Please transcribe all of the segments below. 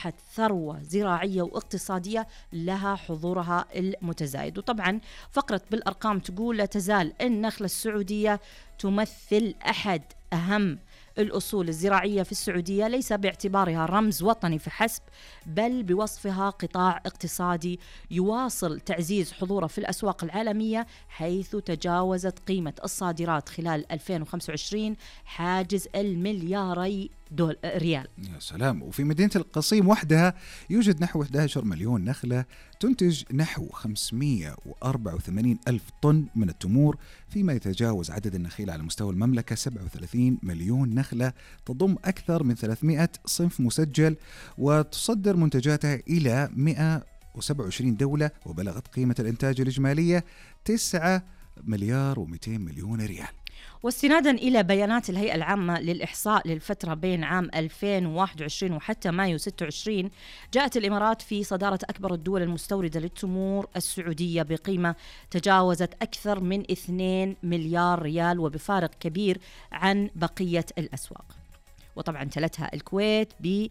أصبحت ثروة زراعية واقتصادية لها حضورها المتزايد. وطبعا فقرة بالأرقام تقول لا تزال النخلة السعودية تمثل أحد أهم الأصول الزراعية في السعودية، ليس باعتبارها رمز وطني فحسب، بل بوصفها قطاع اقتصادي يواصل تعزيز حضوره في الأسواق العالمية، حيث تجاوزت قيمة الصادرات خلال 2025 حاجز الملياري ريال. يا سلام. وفي مدينة القصيم وحدها يوجد نحو 11 مليون نخلة تنتج نحو 584 ألف طن من التمور، فيما يتجاوز عدد النخيل على مستوى المملكة 37 مليون نخلة، تضم أكثر من 300 صنف مسجل، وتصدر منتجاتها إلى 127 دولة، وبلغت قيمة الإنتاج الإجمالية 9 مليار و200 مليون ريال. واستنادا إلى بيانات الهيئة العامة للإحصاء للفترة بين عام 2021 وحتى مايو 26، جاءت الإمارات في صدارة أكبر الدول المستوردة للتمور السعودية بقيمة تجاوزت أكثر من 2 مليار ريال، وبفارق كبير عن بقية الأسواق. وطبعا تلتها الكويت ب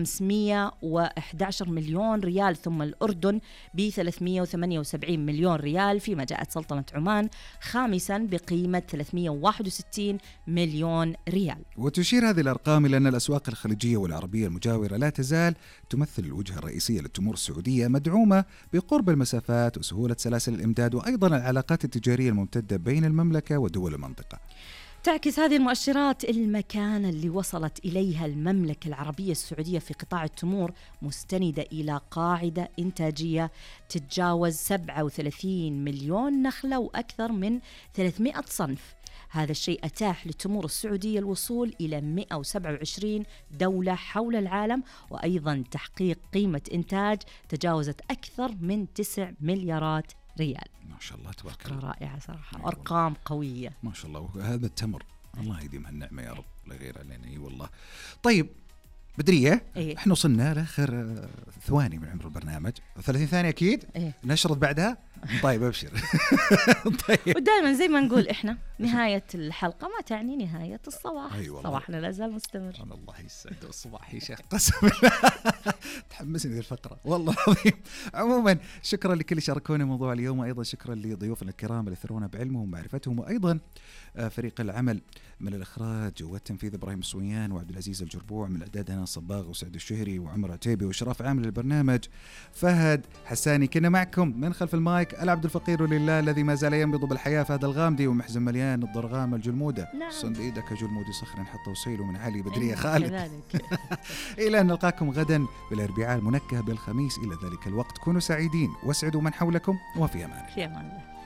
511 مليون ريال، ثم الأردن ب 378 مليون ريال، فيما جاءت سلطنة عمان خامسا بقيمة 361 مليون ريال. وتشير هذه الأرقام إلى أن الأسواق الخليجية والعربية المجاورة لا تزال تمثل الوجهة الرئيسية للتمور السعودية، مدعومة بقرب المسافات وسهولة سلاسل الإمداد، وأيضا العلاقات التجارية الممتدة بين المملكة ودول المنطقة. تعكس هذه المؤشرات المكانة اللي وصلت إليها المملكة العربية السعودية في قطاع التمور، مستندة إلى قاعدة إنتاجية تتجاوز 37 مليون نخلة وأكثر من 300 صنف. هذا الشيء أتاح للتمور السعودية الوصول إلى 127 دولة حول العالم، وأيضا تحقيق قيمة إنتاج تجاوزت أكثر من 9 مليارات ريال. ما شاء الله تبارك الله. رائعة صراحة، أرقام قوية ما شاء الله. وهذا التمر الله يديم هالنعمة يا رب، لا غير علينا. اي والله. طيب بدرية، احنا وصلنا لاخر ثواني من عمر البرنامج، 30 ثانية اكيد. نشرت بعدها. طيب ابشر. طيب. ودائما زي ما نقول احنا نهاية الحلقة ما تعني نهاية الصباح. صباحنا لا زال مستمر. الله يسعد الصباح يا شيخ، قسم بالله تحمسني ذي الفقرة والله العظيم. عموما شكرا لكل اللي شاركونا موضوع اليوم، وايضا شكرا لضيوفنا الكرام اللي ثرونا بعلمهم ومعرفتهم، وايضا فريق العمل من الاخراج والتنفيذ ابراهيم الصويان وعبد العزيز الجربوع، من الاعداد هنا الصباغ وسعد الشهري وعمر عتيبي، واشراف عامل البرنامج فهد حساني. كنا معكم من خلف المايك العبد الفقير لله الذي ما زال ينبض بالحياة، فهد الغامدي، ومحزن مليان الضرغام الجلمودة. صند ايدك جلمودي صخر حط وسيله من علي بدرية خالد. إلى أن نلقاكم غدا بالأربعاء المنكه بالخميس. إلى ذلك الوقت كونوا سعيدين واسعدوا من حولكم، وفي أمان الله.